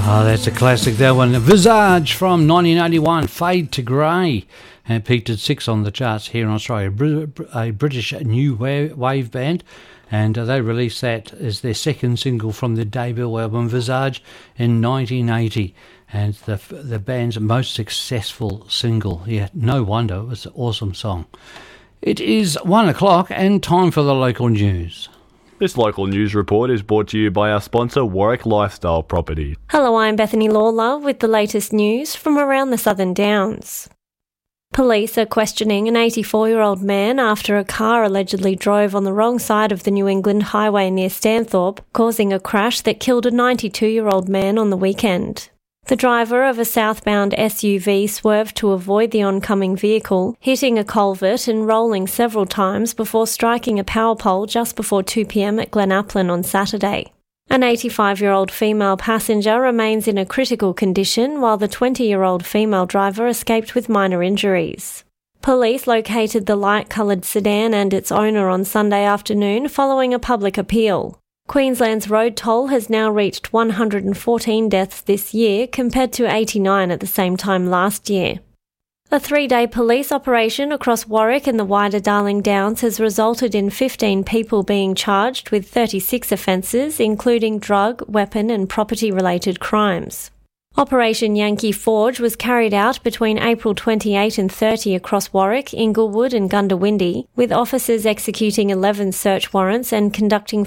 Oh, that's a classic, that one. Visage from 1981, Fade to Grey. And peaked at 6 on the charts here in Australia. A British new wave band. And they released that as their second single from their debut album, Visage, in 1980. And the band's most successful single. Yeah, no wonder. It was an awesome song. It is 1 o'clock and time for the local news. This local news report is brought to you by our sponsor, Warwick Lifestyle Property. Hello, I'm Bethany Lawler with the latest news from around the Southern Downs. Police are questioning an 84-year-old man after a car allegedly drove on the wrong side of the New England highway near Stanthorpe, causing a crash that killed a 92-year-old man on the weekend. The driver of a southbound SUV swerved to avoid the oncoming vehicle, hitting a culvert and rolling several times before striking a power pole just before 2 p.m. at Glenaplin on Saturday. An 85-year-old female passenger remains in a critical condition, while the 20-year-old female driver escaped with minor injuries. Police located the light-coloured sedan and its owner on Sunday afternoon following a public appeal. Queensland's road toll has now reached 114 deaths this year compared to 89 at the same time last year. A 3-day police operation across Warwick and the wider Darling Downs has resulted in 15 people being charged with 36 offences, including drug, weapon and property-related crimes. Operation Yankee Forge was carried out between April 28 and 30 across Warwick, Inglewood and Gundawindi, with officers executing 11 search warrants and conducting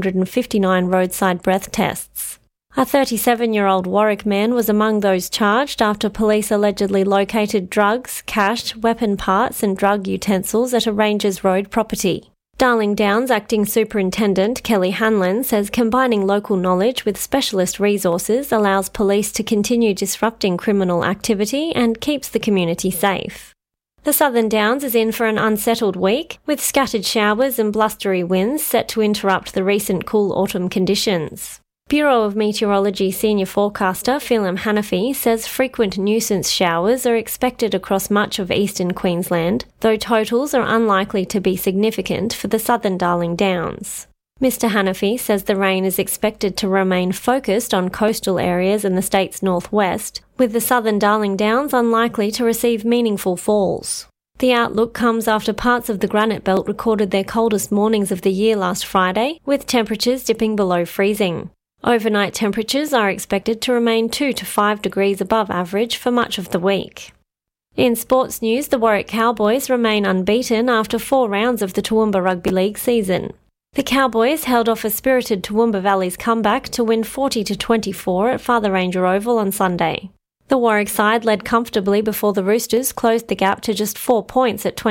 459 roadside breath tests. A 37-year-old Warwick man was among those charged after police allegedly located drugs, cash, weapon parts and drug utensils at a Rangers Road property. Darling Downs Acting Superintendent Kelly Hanlon says combining local knowledge with specialist resources allows police to continue disrupting criminal activity and keeps the community safe. The Southern Downs is in for an unsettled week, with scattered showers and blustery winds set to interrupt the recent cool autumn conditions. Bureau of Meteorology senior forecaster Phelim Hanafi says frequent nuisance showers are expected across much of eastern Queensland, though totals are unlikely to be significant for the southern Darling Downs. Mr Hanafi says the rain is expected to remain focused on coastal areas in the state's northwest, with the southern Darling Downs unlikely to receive meaningful falls. The outlook comes after parts of the Granite Belt recorded their coldest mornings of the year last Friday, with temperatures dipping below freezing. Overnight temperatures are expected to remain 2 to 5 degrees above average for much of the week. In sports news, the Warwick Cowboys remain unbeaten after 4 rounds of the Toowoomba Rugby League season. The Cowboys held off a spirited Toowoomba Valley's comeback to win 40-24 at Father Ranger Oval on Sunday. The Warwick side led comfortably before the Roosters closed the gap to just 4 points at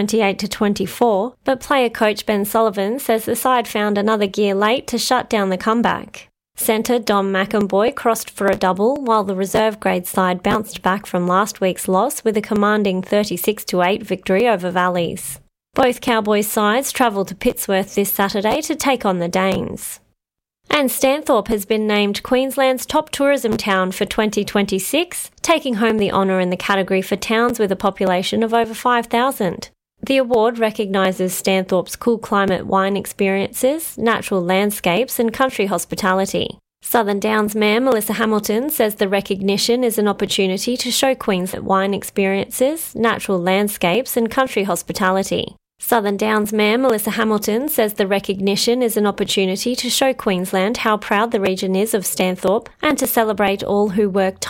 28-24, but player coach Ben Sullivan says the side found another gear late to shut down the comeback. Centre Dom McEnboy crossed for a double, while the reserve grade side bounced back from last week's loss with a commanding 36-8 victory over Valleys. Both Cowboys sides travel to Pittsworth this Saturday to take on the Danes. And Stanthorpe has been named Queensland's top tourism town for 2026, taking home the honour in the category for towns with a population of over 5,000. The award recognises Stanthorpe's cool climate wine experiences, natural landscapes and country hospitality. Southern Downs Mayor Melissa Hamilton says the recognition is an opportunity to show Queensland wine experiences, natural landscapes and country hospitality. Southern Downs Mayor Melissa Hamilton says the recognition is an opportunity to show Queensland how proud the region is of Stanthorpe and to celebrate all who work